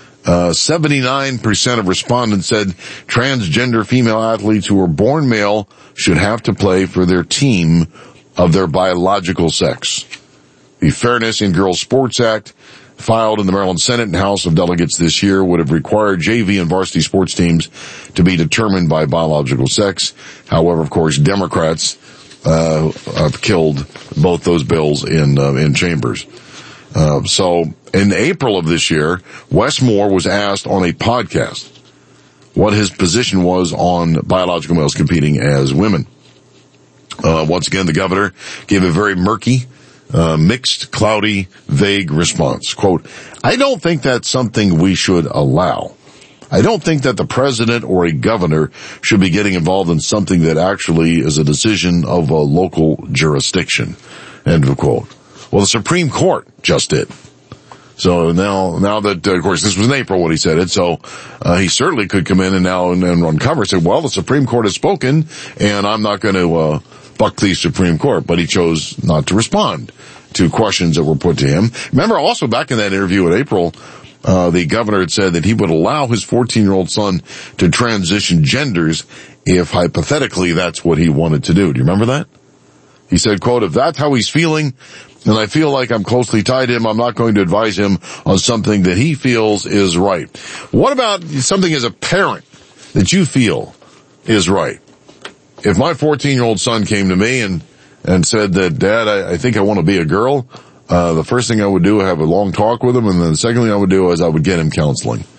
79% of respondents said transgender female athletes who are born male should have to play for their team of their biological sex. The Fairness in Girls Sports Act, filed in the Maryland Senate and House of Delegates this year, would have required JV and varsity sports teams to be determined by biological sex. However, of course, Democrats have killed both those bills in chambers. So in April of this year, Wes Moore was asked on a podcast what his position was on biological males competing as women. Once again, the governor gave a very murky, mixed, cloudy, vague response. Quote, I don't think that's something we should allow. I don't think that the president or a governor should be getting involved in something that actually is a decision of a local jurisdiction. End of quote. Well, the Supreme Court just did. So now that, of course, this was in April when he said it, so he certainly could come in and now and uncover, say, well, the Supreme Court has spoken, and I'm not going to buck the Supreme Court, but he chose not to respond to questions that were put to him. Remember, also back in that interview in April, the governor had said that he would allow his 14-year-old son to transition genders if hypothetically that's what he wanted to do. Do you remember that? He said, quote, if that's how he's feeling, and I feel like I'm closely tied to him, I'm not going to advise him on something that he feels is right. What about something as a parent that you feel is right? If my 14-year-old son came to me and said that, Dad, I think I want to be a girl, the first thing I would do is have a long talk with him, and then the second thing I would do is I would get him counseling.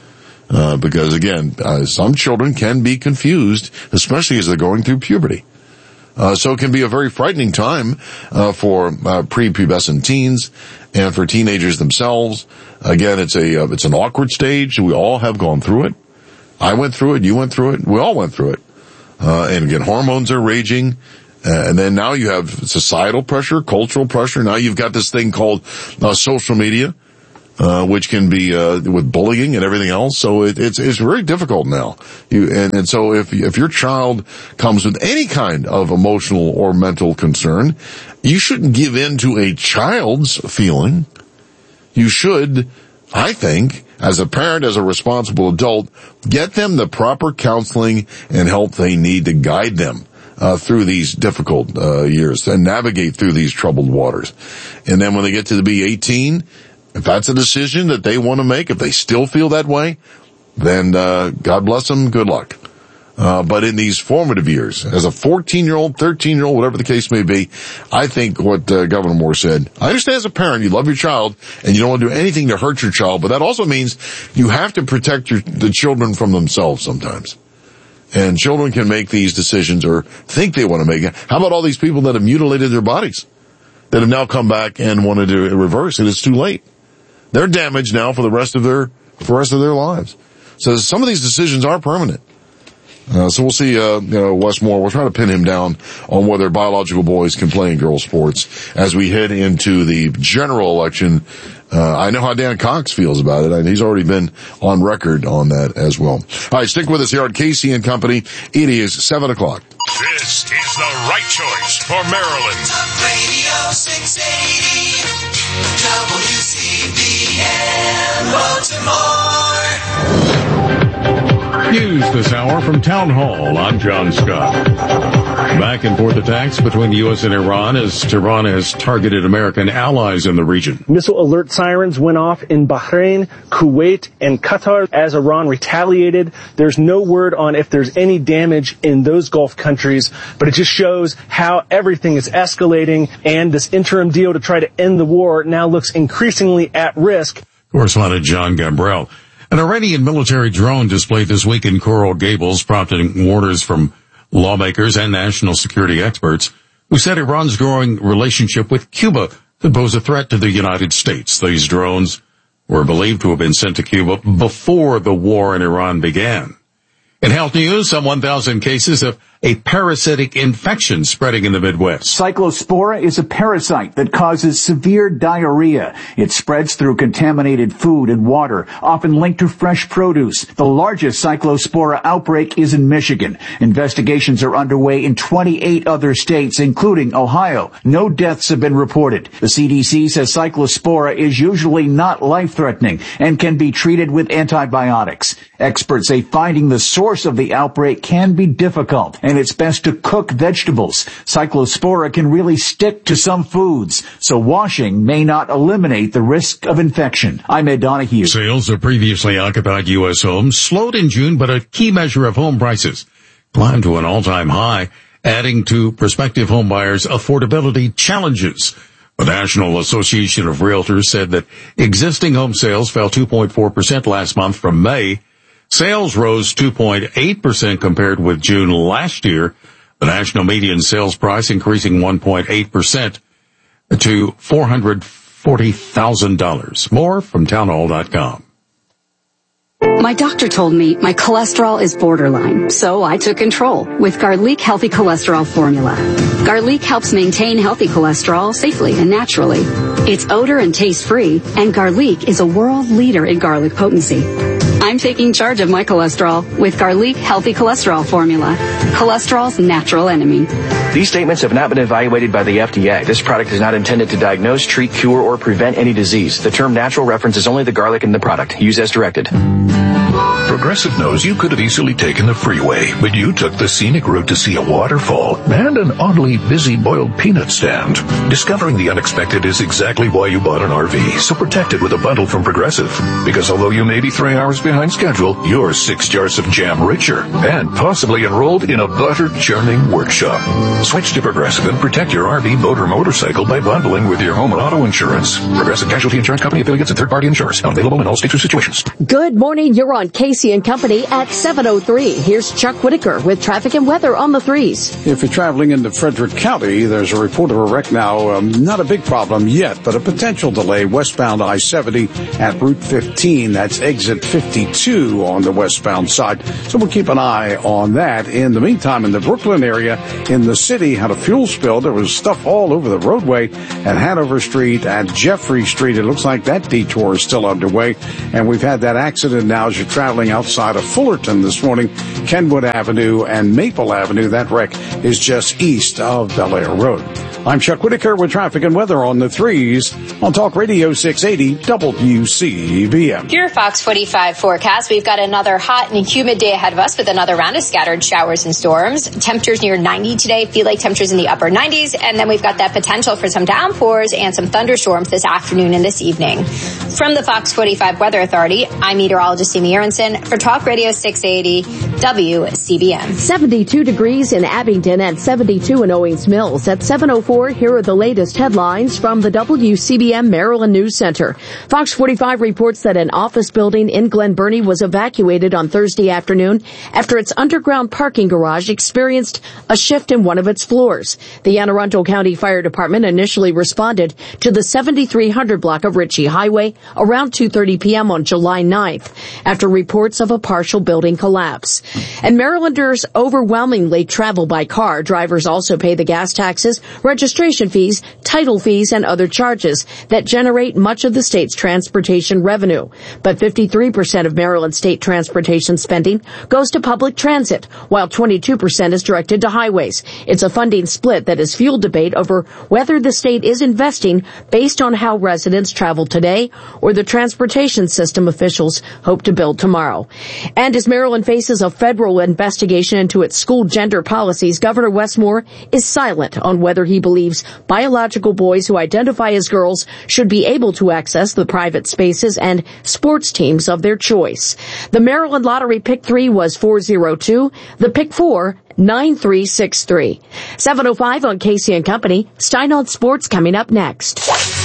Because again, some children can be confused, especially as they're going through puberty. So it can be a very frightening time, for, prepubescent teens and for teenagers themselves. Again, it's an awkward stage. We all have gone through it. I went through it. You went through it. We all went through it. And again, hormones are raging. And then now you have societal pressure, cultural pressure. Now you've got this thing called, social media, which can be, with bullying and everything else. So it's very difficult now. And so if your child comes with any kind of emotional or mental concern, you shouldn't give in to a child's feeling. You should, I think, as a parent, as a responsible adult, get them the proper counseling and help they need to guide them through these difficult years and navigate through these troubled waters. And then when they get to be 18, if that's a decision that they want to make, if they still feel that way, then God bless them, good luck. But in these formative years, as a 14-year-old, 13-year-old, whatever the case may be, I think what Governor Moore said, I understand as a parent, you love your child, and you don't want to do anything to hurt your child, but that also means you have to protect the children from themselves sometimes. And children can make these decisions or think they want to make it. How about all these people that have mutilated their bodies, that have now come back and wanted to reverse it? It's too late. They're damaged now for the rest of their lives. So some of these decisions are permanent. So we'll see, Wes Moore. We're trying to pin him down on whether biological boys can play in girls' sports as we head into the general election. I know how Dan Cox feels about it, and he's already been on record on that as well. All right, stick with us here on Casey and Company. It is 7 o'clock. This is the right choice for Maryland. Talk Radio 680, WCBM, Baltimore. News this hour from Town Hall. I'm John Scott. Back and forth attacks between the U.S. and Iran as Tehran has targeted American allies in the region. Missile alert sirens went off in Bahrain, Kuwait, and Qatar as Iran retaliated. There's no word on if there's any damage in those Gulf countries, but it just shows how everything is escalating, and this interim deal to try to end the war now looks increasingly at risk. Correspondent John Gambrell. An Iranian military drone displayed this week in Coral Gables, prompting warners from lawmakers and national security experts who said Iran's growing relationship with Cuba could pose a threat to the United States. These drones were believed to have been sent to Cuba before the war in Iran began. In health news, some 1,000 cases of a parasitic infection spreading in the Midwest. Cyclospora is a parasite that causes severe diarrhea. It spreads through contaminated food and water, often linked to fresh produce. The largest Cyclospora outbreak is in Michigan. Investigations are underway in 28 other states, including Ohio. No deaths have been reported. The CDC says Cyclospora is usually not life-threatening and can be treated with antibiotics. Experts say finding the source of the outbreak can be difficult, and it's best to cook vegetables. Cyclospora can really stick to some foods, so washing may not eliminate the risk of infection. I'm Ed Donahue. Sales of previously occupied U.S. homes slowed in June, but a key measure of home prices climbed to an all-time high, adding to prospective home buyers' affordability challenges. The National Association of Realtors said that existing home sales fell 2.4% last month from May. Sales rose 2.8% compared with June last year. The national median sales price increasing 1.8% to $440,000. More from townhall.com. My doctor told me my cholesterol is borderline, so I took control with Garlic Healthy Cholesterol Formula. Garlic helps maintain healthy cholesterol safely and naturally. It's odor and taste-free, and Garlic is a world leader in garlic potency. I'm taking charge of my cholesterol with Garlic Healthy Cholesterol Formula, cholesterol's natural enemy. These statements have not been evaluated by the FDA. This product is not intended to diagnose, treat, cure, or prevent any disease. The term natural references only the garlic in the product. Use as directed. Progressive knows you could have easily taken the freeway, but you took the scenic route to see a waterfall and an oddly busy boiled peanut stand. Discovering the unexpected is exactly why you bought an RV, so protect it with a bundle from Progressive. Because although you may be 3 hours behind, behind schedule, you're 6 jars of jam richer and possibly enrolled in a butter churning workshop. Switch to Progressive and protect your RV, boat, or motorcycle by bundling with your home and auto insurance. Progressive Casualty Insurance Company affiliates and third-party insurers. Not available in all states or situations. Good morning. You're on Casey and Company at 7:03. Here's Chuck Whitaker with traffic and weather on the 3s. If you're traveling into Frederick County, there's a report of a wreck now. Not a big problem yet, but a potential delay westbound I-70 at Route 15. That's exit 52 on the westbound side. So we'll keep an eye on that. In the meantime, in the Brooklyn area, in the city, had a fuel spill. There was stuff all over the roadway at Hanover Street, at Jeffrey Street. It looks like that detour is still underway. And we've had that accident now as you're traveling outside of Fullerton this morning. Kenwood Avenue and Maple Avenue. That wreck is just east of Bel Air Road. I'm Chuck Whitaker with traffic and weather on the 3s on Talk Radio 680 WCBM. Your Fox 45 forecast. We've got another hot and humid day ahead of us with another round of scattered showers and storms. Temperatures near 90 today. Feel like temperatures in the upper 90s. And then we've got that potential for some downpours and some thunderstorms this afternoon and this evening. From the Fox 45 Weather Authority, I'm meteorologist Amy Aronson for Talk Radio 680 WCBM. 72 degrees in Abingdon and 72 in Owings Mills. At 7:04, here are the latest headlines from the WCBM Maryland News Center. Fox 45 reports that an office building in Glen Burnie was evacuated on Thursday afternoon after its underground parking garage experienced a shift in one of its floors. The Anne Arundel County Fire Department initially responded to the 7300 block of Ritchie Highway around 2:30 p.m. on July 9th after reports of a partial building collapse. And Marylanders overwhelmingly travel by car. Drivers also pay the gas taxes, registration fees, title fees, and other charges that generate much of the state's transportation revenue. But 53% of Maryland state transportation spending goes to public transit, while 22% is directed to highways. It's a funding split that has fueled debate over whether the state is investing based on how residents travel today or the transportation system officials hope to build tomorrow. And as Maryland faces a federal investigation into its school gender policies, Governor Wes Moore is silent on whether he believes biological boys who identify as girls should be able to access the private spaces and sports teams of their choice. The Maryland Lottery Pick 3 was 402, the Pick 4 9363. 7:05 on Casey and Company. Stein on Sports coming up next.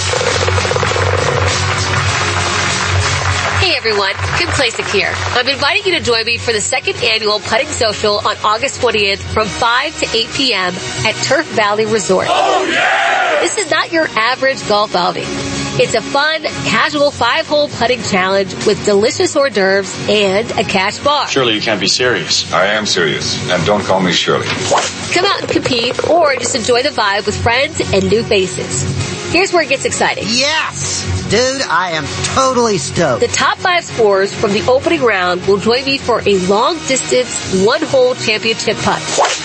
Hey everyone, Kim Klasick here. I'm inviting you to join me for the second annual Putting Social on August 20th from 5 to 8 p.m. at Turf Valley Resort. Oh yeah! This is not your average golf outing. It's a fun, casual 5-hole putting challenge with delicious hors d'oeuvres and a cash bar. Surely you can't be serious. I am serious, and don't call me Shirley. Come out and compete or just enjoy the vibe with friends and new faces. Here's where it gets exciting. Yes! Dude, I am totally stoked. The top 5 scorers from the opening round will join me for a long-distance, 1-hole championship putt.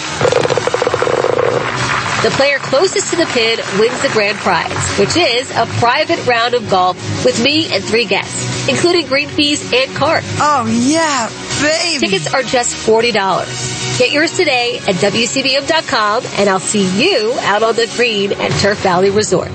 The player closest to the pin wins the grand prize, which is a private round of golf with me and 3 guests, including green fees and cards. Oh, yeah, baby! Tickets are just $40. Get yours today at WCBM.com, and I'll see you out on the green at Turf Valley Resort.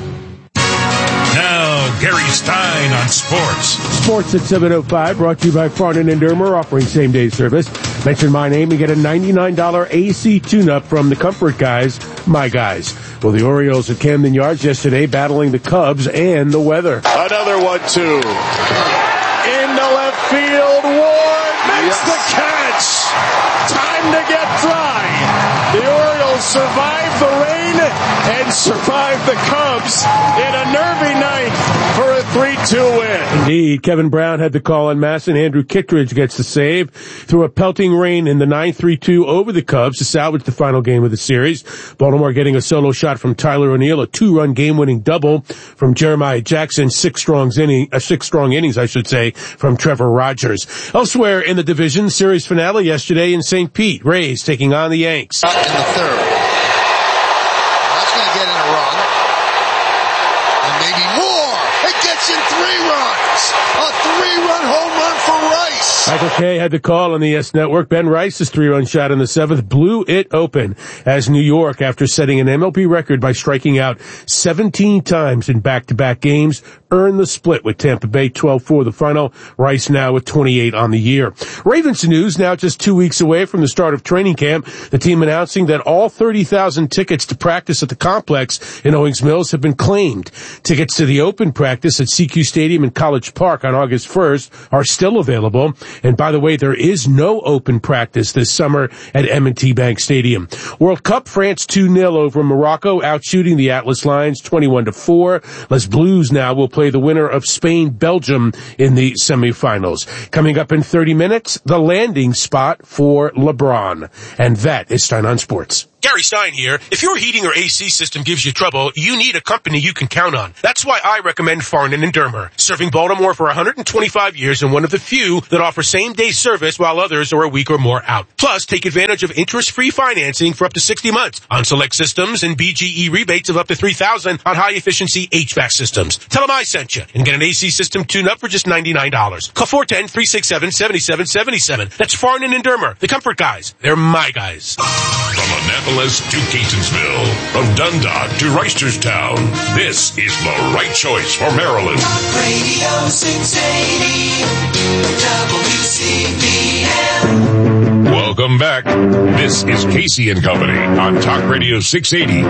Now, Gary Stein on sports. Sports at 7:05, brought to you by Farnan and Dermer, offering same-day service. Mention my name and get a $99 AC tune-up from the Comfort Guys, my guys. Well, the Orioles at Camden Yards yesterday battling the Cubs and the weather. Another 1-2. Into left field, Ward makes the catch. Time to get dry. The Orioles survive the rain and survive the Cubs in a nervy night for a 3-2 win. Indeed, Kevin Brown had the call on Mass, and Andrew Kittredge gets the save through a pelting rain in the 9-3-2 over the Cubs to salvage the final game of the series. Baltimore getting a solo shot from Tyler O'Neill, a 2-run game-winning double from Jeremiah Jackson, 6 strong innings, from Trevor Rogers. Elsewhere in the division, series finale yesterday in St. Pete. Rays taking on the Yanks. In the third. That's going to get in a run. And maybe more. It gets in 3 runs. A 3-run home run for Rice. Michael Kay had the call on the Yes Network. Ben Rice's 3-run shot in the 7th blew it open as New York, after setting an MLB record by striking out 17 times in back-to-back games, earned the split with Tampa Bay 12-4 the final. Rice now with 28 on the year. Ravens news now just 2 weeks away from the start of training camp. The team announcing that all 30,000 tickets to practice at the complex in Owings Mills have been claimed. Tickets to the open practice at CQ Stadium in College Park on August 1st are still available. And by the way, there is no open practice this summer at M&T Bank Stadium. World Cup, France 2-0 over Morocco, outshooting the Atlas Lions 21-4. Les Blues now will play the winner of Spain-Belgium in the semifinals. Coming up in 30 minutes, the landing spot for LeBron. And that is Stein on Sports. Gary Stein here. If your heating or AC system gives you trouble, you need a company you can count on. That's why I recommend Farnan & Dermer. Serving Baltimore for 125 years and one of the few that offer same-day service while others are a week or more out. Plus, take advantage of interest-free financing for up to 60 months on select systems and BGE rebates of up to $3,000 on high-efficiency HVAC systems. Tell them I sent you and get an AC system tune-up for just $99. Call 410-367-7777. That's Farnan & Dermer, the comfort guys. They're my guys. From Annapolis to Catonsville, from Dundalk to Reisterstown, this is the right choice for Maryland. Talk Radio 680 WCBM. Welcome back. This is Casey and Company on Talk Radio 680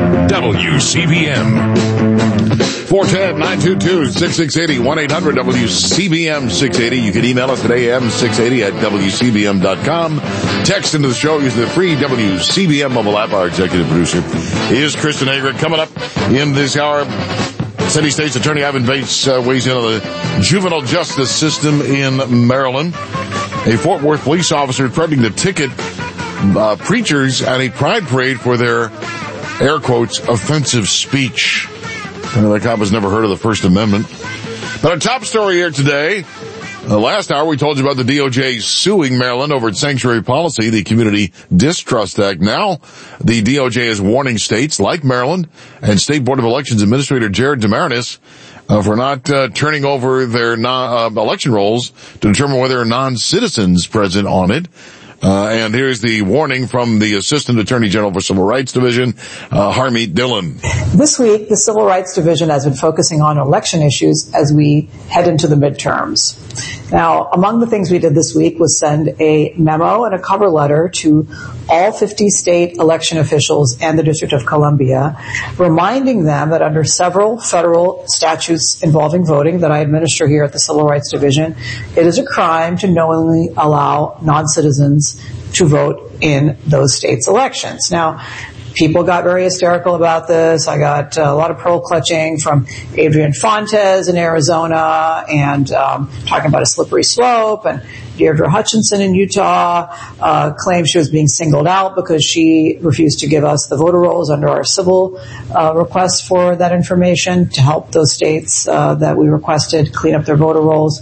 WCBM. 410-922-6680, 1-800-WCBM-680. You can email us at am680 at WCBM.com. Text into the show using the free WCBM mobile app. Our executive producer is Kristen Agrid. Coming up in this hour, City State's Attorney Ivan Bates weighs in on the juvenile justice system in Maryland. A Fort Worth police officer threatening to ticket preachers at a pride parade for their, air quotes, offensive speech. The cop has never heard of the First Amendment. But our top story here today, last hour we told you about the DOJ suing Maryland over its sanctuary policy, the Community Distrust Act. Now, the DOJ is warning states like Maryland and State Board of Elections Administrator Jared Demarinis for not turning over their election rolls to determine whether non-citizens present on it. And here's the warning from the Assistant Attorney General for Civil Rights Division, Harmeet Dillon. This week, the Civil Rights Division has been focusing on election issues as we head into the midterms. Now, among the things we did this week was send a memo and a cover letter to all 50 state election officials and the District of Columbia, reminding them that under several federal statutes involving voting that I administer here at the Civil Rights Division, it is a crime to knowingly allow non-citizens to vote in those states' elections. Now, people got very hysterical about this. I got a lot of pearl clutching from Adrian Fontes in Arizona and talking about a slippery slope, and Deirdre Hutchinson in Utah claimed she was being singled out because she refused to give us the voter rolls under our civil request for that information to help those states that we requested clean up their voter rolls.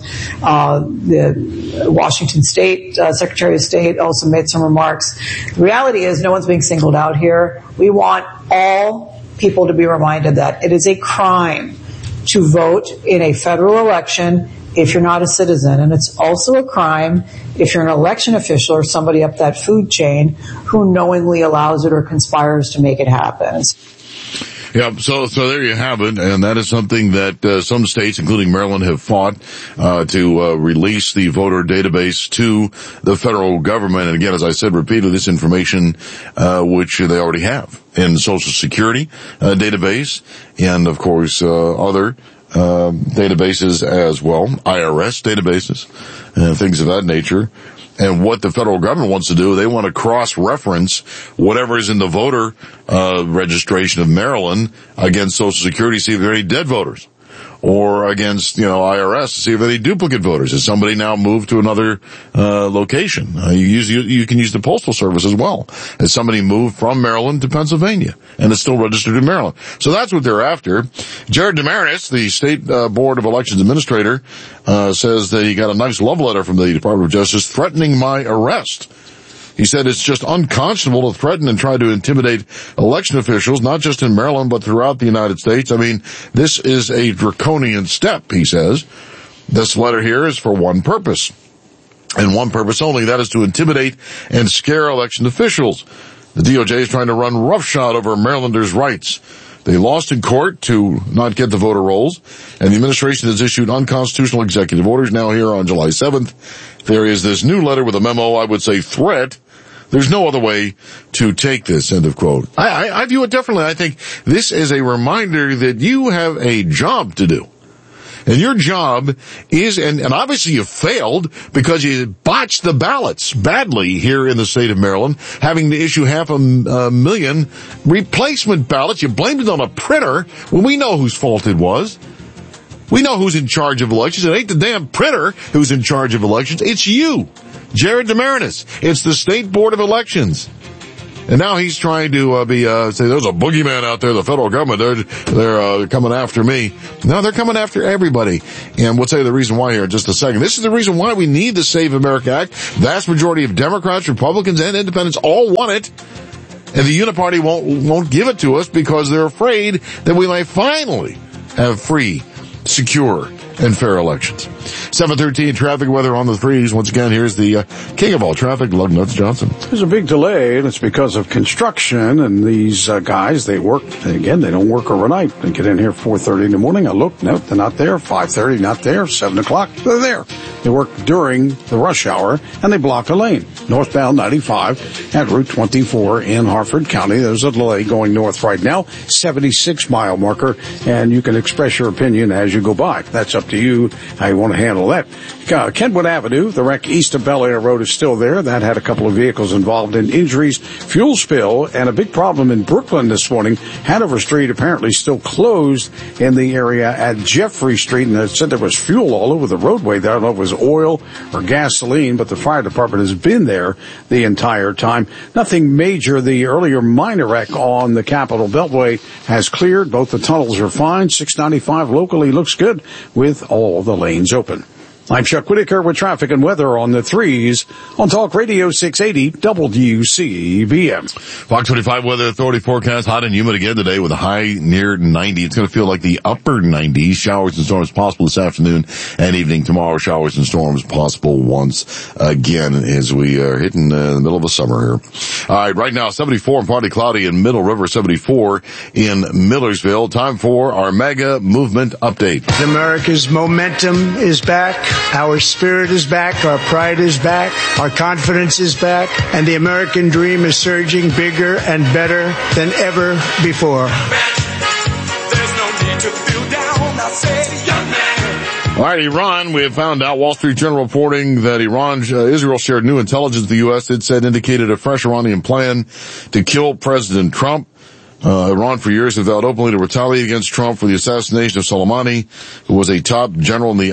The Washington State Secretary of State also made some remarks. The reality is no one's being singled out here. We want all people to be reminded that it is a crime to vote in a federal election if you're not a citizen. And it's also a crime if you're an election official or somebody up that food chain who knowingly allows it or conspires to make it happen. Yeah, so there you have it, and that is something that some states, including Maryland, have fought to release the voter database to the federal government. And again, as I said repeatedly, this information which they already have in the Social Security database, and of course other databases as well, IRS databases, and things of that nature. And what the federal government wants to do, they want to cross-reference whatever is in the voter registration of Maryland against Social Security, see if there are any dead voters, or against, IRS to see if there are any duplicate voters. Has somebody now moved to another location? You can use the Postal Service as well. Has somebody moved from Maryland to Pennsylvania and is still registered in Maryland? So that's what they're after. Jared Demarinis, the State Board of Elections Administrator, says that he got a nice love letter from the Department of Justice threatening my arrest. He said it's just unconscionable to threaten and try to intimidate election officials, not just in Maryland, but throughout the United States. I mean, this is a draconian step, he says. This letter here is for one purpose. and one purpose only, that is to intimidate and scare election officials. The DOJ is trying to run roughshod over Marylanders' rights. They lost in court to not get the voter rolls, and the administration has issued unconstitutional executive orders now here on July 7th. There is this new letter with a memo, I would say threat. There's no other way to take this, end of quote. I view it differently. I think this is a reminder that you have a job to do. And your job is, and obviously you failed because you botched the ballots badly here in the state of Maryland, having to issue 500,000 replacement ballots. You blamed it on a printer when we know whose fault it was. We know who's in charge of elections. It ain't the damn printer who's in charge of elections. It's you, Jared DeMarinis. It's the State Board of Elections. And now he's trying to say there's a boogeyman out there, the federal government, they're coming after me. No, they're coming after everybody. And we'll tell you the reason why here in just a second. This is the reason why we need the Save America Act. Vast majority of Democrats, Republicans, and independents all want it. And the Uniparty won't give it to us because they're afraid that we may finally have free, secure, and fair elections. 7:13 traffic weather on the threes. Once again, here's the king of all traffic, Lug Nuts Johnson. There's a big delay, and it's because of construction, and these guys, they work, again, they don't work overnight. They get in here 4:30 in the morning. I look, nope, they're not there. 5:30, not there. 7 o'clock, they're there. They work during the rush hour, and they block a lane. Northbound 95 at Route 24 in Harford County. There's a delay going north right now, 76-mile marker, and you can express your opinion as you go by. That's up to you how you want to handle that. Kenwood Avenue, the wreck east of Bel Air Road is still there. That had a couple of vehicles involved in injuries, fuel spill, and a big problem in Brooklyn this morning. Hanover Street apparently still closed in the area at Jeffrey Street, and it said there was fuel all over the roadway there. I don't know if it was oil or gasoline, but the fire department has been there the entire time. Nothing major. The earlier minor wreck on the Capitol Beltway has cleared. Both the tunnels are fine. 695 locally looks good with all the lanes open. I'm Chuck Whitaker with traffic and weather on the threes on Talk Radio 680 WCBM. Fox 25 Weather Authority forecast hot and humid again today with a high near 90. It's going to feel like the upper 90s. Showers and storms possible this afternoon and evening. Tomorrow, showers and storms possible once again as we are hitting the middle of the summer here. All right, right now 74 and partly cloudy in Middle River, 74 in Millersville. Time for our mega movement update. America's momentum is back. Our spirit is back, our pride is back, our confidence is back, and the American dream is surging bigger and better than ever before. All right, Iran, we have found out, Wall Street Journal reporting that Israel shared new intelligence with the U.S. It said indicated a fresh Iranian plan to kill President Trump. Iran for years has vowed openly to retaliate against Trump for the assassination of Soleimani, who was a top general in the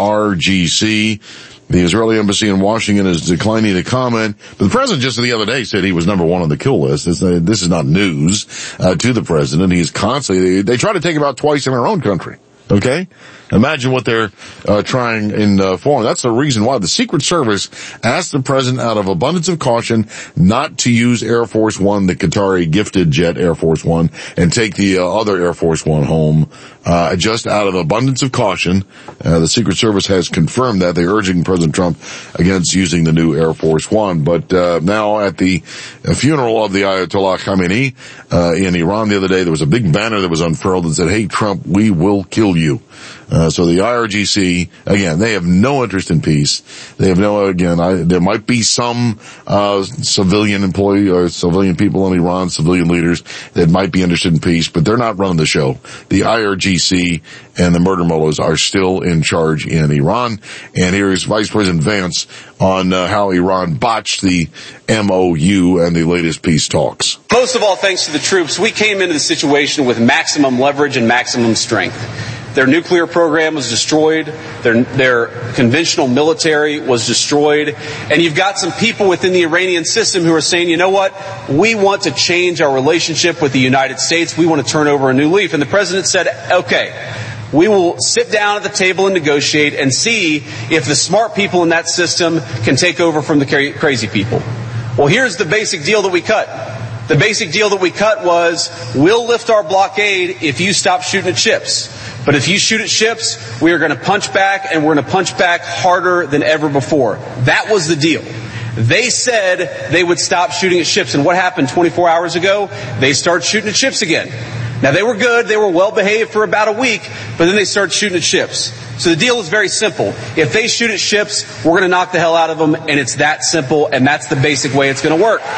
IRGC. The Israeli embassy in Washington is declining to comment, but the president just the other day said he was number one on the kill list. This is not news to the president. He's constantly, they try to take him out twice in our own country. Okay? Imagine what they're trying in foreign. That's the reason why the Secret Service asked the president out of abundance of caution not to use Air Force One, the Qatari gifted jet Air Force One, and take the other Air Force One home. Just out of abundance of caution, the Secret Service has confirmed that they're urging President Trump against using the new Air Force One. But now at the funeral of the Ayatollah Khamenei in Iran the other day, there was a big banner that was unfurled that said, "Hey Trump, we will kill you." So the IRGC, again, they have no interest in peace. They have there might be some civilian employee or civilian people in Iran, civilian leaders that might be interested in peace, but they're not running the show. The IRGC and the murder mullahs are still in charge in Iran. And here is Vice President Vance on how Iran botched the MOU and the latest peace talks. Most of all, thanks to the troops, we came into the situation with maximum leverage and maximum strength. Their nuclear program was destroyed. Their conventional military was destroyed. And you've got some people within the Iranian system who are saying, you know what? We want to change our relationship with the United States. We want to turn over a new leaf. And the president said, okay, we will sit down at the table and negotiate and see if the smart people in that system can take over from the crazy people. Well, here's the basic deal that we cut. The basic deal that we cut was, we'll lift our blockade if you stop shooting at ships. But if you shoot at ships, we are going to punch back, and we're going to punch back harder than ever before. That was the deal. They said they would stop shooting at ships, and what happened 24 hours ago? They started shooting at ships again. Now, they were good. They were well behaved for about a week, but then they started shooting at ships. So the deal is very simple. If they shoot at ships, we're going to knock the hell out of them, and it's that simple, and that's the basic way it's going to work.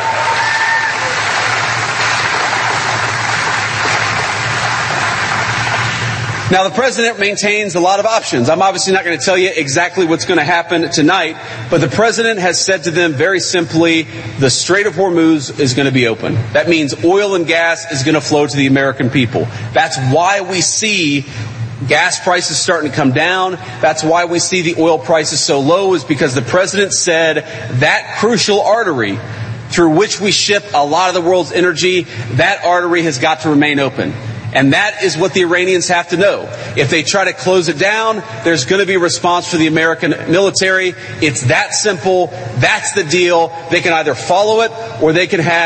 Now, the president maintains a lot of options. I'm obviously not going to tell you exactly what's going to happen tonight, but the president has said to them very simply, the Strait of Hormuz is going to be open. That means oil and gas is going to flow to the American people. That's why we see gas prices starting to come down. That's why we see the oil prices so low, is because the president said that crucial artery through which we ship a lot of the world's energy, that artery has got to remain open. And that is what the Iranians have to know. If they try to close it down, there's going to be a response for the American military. It's that simple. That's the deal. They can either follow it or they can have